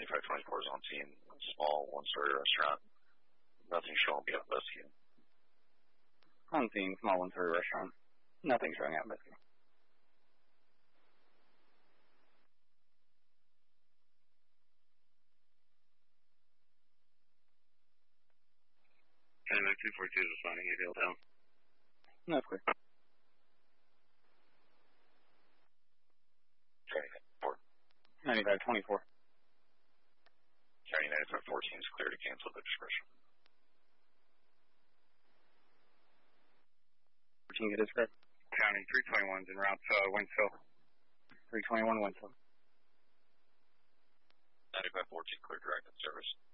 9524 is on scene. Small one-story restaurant. Nothing showing beyond Biscuit. On scene, small one-story restaurant. Nothing showing out Biscuit. Anyway, 242 is responding. You deal down. No, it's clear. Charlie 9524. Charlie 9514 is clear to cancel the discretion. 14 get discretion. County 321's en route to Winsville. 321 Winsville. 9514 clear direct service.